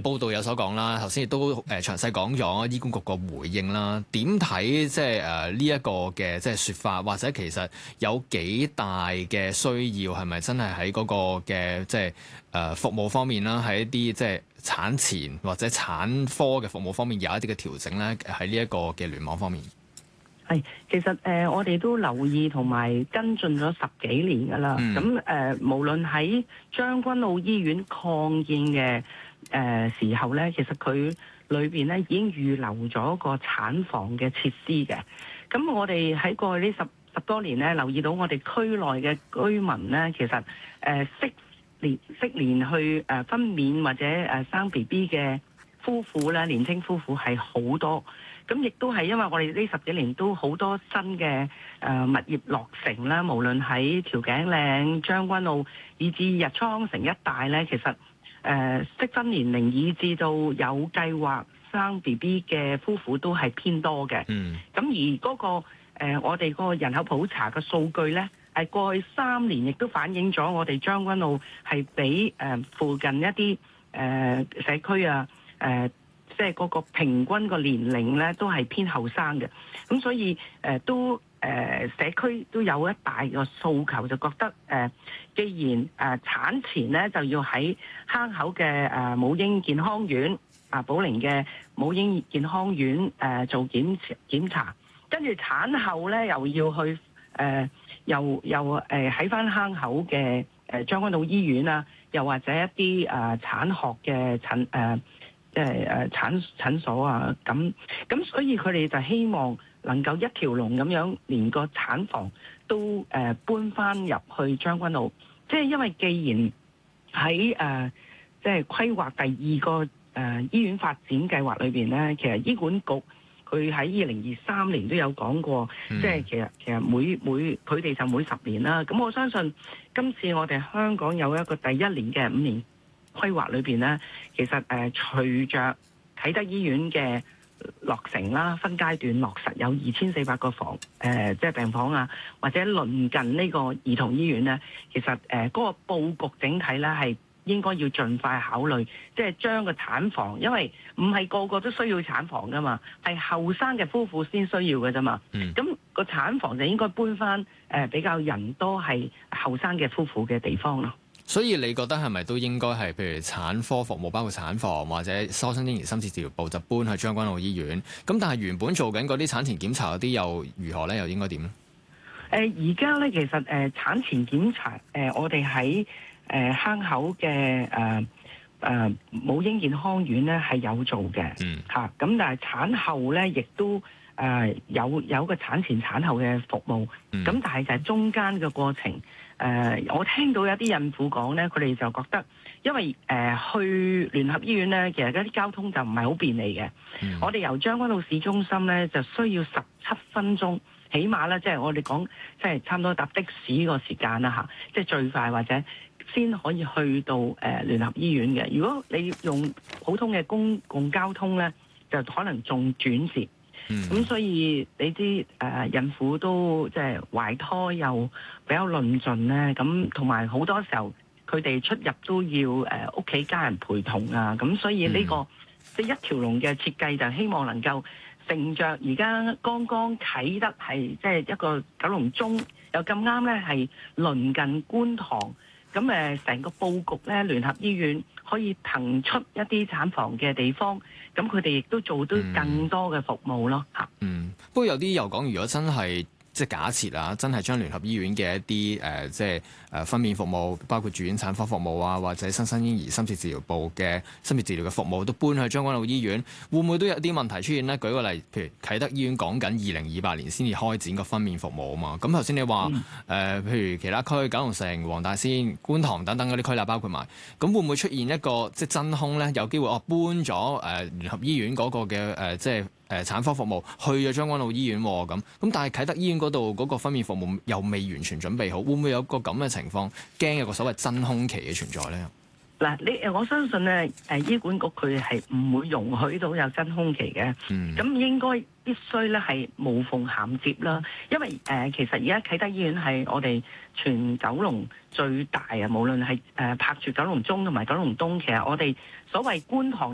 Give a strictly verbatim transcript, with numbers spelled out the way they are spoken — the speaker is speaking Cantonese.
報道有所講啦，頭先亦都誒詳細講咗醫管局個回應啦。點睇即係誒呢一個嘅即係説法，或者其實有幾大嘅需要，係咪真係喺嗰個嘅即係誒服務方面啦，喺一啲即係產前或者產科嘅服務方面有一啲嘅調整咧？喺呢一個嘅聯網方面。 係，其實誒、呃，我哋都留意同埋跟進咗十幾年噶啦。咁誒、嗯呃，無論喺將軍澳醫院擴建嘅誒、呃、時候咧，其實佢裏邊咧已經預留咗個產房嘅設施嘅。咁我哋喺過去呢十十多年咧，留意到我哋區內嘅居民咧，其實誒適年適年去誒分娩或者誒生 B B 嘅夫婦咧，年輕夫婦係好多。咁亦都係因為我哋呢十幾年都好多新嘅誒物業落成啦，無論喺調景嶺、將軍澳以至日出康城一帶咧，其實誒適婚年齡以至到有計劃生 B B 嘅夫婦都係偏多嘅。嗯。咁而嗰、嗰個、呃、我哋個人口普查嘅數據咧，係過去三年亦都反映咗我哋將軍澳係比誒附近一啲誒、呃、社區啊誒。呃即係嗰個平均個年齡咧，都係偏後生嘅，咁所以誒、呃、都誒、呃、社區都有一大個訴求，就覺得誒、呃，既然誒、呃、產前咧就要喺坑口嘅誒、呃、母嬰健康院啊，寶靈嘅母嬰健康院誒、呃、做檢檢查，跟住產後咧又要去誒、呃、又又誒喺返坑口嘅誒將軍澳醫院啊，又或者一啲誒、呃、產學嘅診誒。呃即係誒診診所啊，咁咁所以佢哋就希望能夠一條龍咁樣，連個產房都誒、呃、搬翻入去將軍澳。即係因為既然喺誒、呃、即係規劃第二個誒、呃、醫院發展計劃裏邊咧，其實醫管局佢喺二零二三年都有講過，嗯、即係其實其實每每佢哋就每十年啦。咁我相信今次我哋香港有一個第一年嘅五年規劃裏邊咧，其實誒隨着啟德醫院嘅落成啦，分階段落實有二千四百個房誒、呃，即係病房啊，或者鄰近呢個兒童醫院咧，其實誒嗰、呃那個佈局整體咧係應該要盡快考慮，即係將個產房，因為唔係個個都需要產房噶嘛，係後生嘅夫婦先需要嘅啫嘛。咁、嗯、個產房就應該搬翻誒比較人多係後生嘅夫婦嘅地方咯。 所以你覺得係咪都應該係譬如產科服務，包括產房或者疏生嬰兒深切治療部就搬去將軍澳醫院？咁但係原本做緊嗰啲產前檢查嗰啲又如何咧？又應該點咧？ 誒而家咧其實誒、呃、產前檢查誒、呃、我哋喺誒坑口嘅誒誒母嬰健康院咧係有做嘅，嗯嚇。咁但係產後咧亦都誒、呃、有有個產前產後嘅服務，咁、嗯、但係就係中間嘅過程。誒、呃，我聽到有啲孕婦講咧，佢哋就覺得，因為誒、呃、去聯合醫院咧，其實嗰啲交通就唔係好便利嘅。嗯、我哋由將軍澳市中心咧，就需要十七分鐘，起碼咧，即係我哋講，即係差唔多搭的士個時間啦嚇，即係最快或者先可以去到誒、呃、聯合醫院嘅。如果你用普通嘅公共交通咧，就可能仲轉接。咁、嗯、所以你知誒、呃、孕婦都即係懷胎又比較論盡咧，咁同埋好多時候佢哋出入都要誒屋企家人陪同啊，咁所以呢、這個、嗯、即係一條龍嘅設計就希望能夠乘着而家剛剛啟德係即係一個九龍中又咁啱咧係鄰近觀塘。咁誒，成個佈局咧，聯合醫院可以騰出一啲產房嘅地方，咁佢哋亦都做到更多嘅服務咯嚇。 嗯，不過有啲又講，如果真係即係假設啊，真係將聯合醫院嘅一啲誒、呃，即係誒分娩服務，包括住院產科服務啊，或者新生嬰兒深切治療部嘅深切治療嘅服務，都搬去將軍澳醫院，會唔會都有啲問題出現呢？舉個例，譬如啟德醫院講緊二零二八年先至開展個分娩服務啊嘛。咁頭先你話誒、嗯呃，譬如其他區，九龍城、黃大仙、觀塘等等嗰啲區啦，包括埋，咁會唔會出現一個即係真空咧？有機會哦，搬咗誒、呃、聯合醫院嗰個嘅誒、呃，即係。誒產科服務去咗將軍澳醫院喎，咁咁但係啟德醫院嗰度嗰個分娩服務又未完全準備好，會唔會有個咁嘅情況？驚有個所謂真空期嘅存在咧？ 嗱，你誒我相信咧，誒醫管局佢係唔會容許到有真空期嘅，咁、嗯、應該必須咧係無縫銜接啦。因為誒、呃、其實而家啟德醫院係我哋全九龍最大啊，無論係誒拍住九龍中同埋九龍東，其實我哋所謂觀塘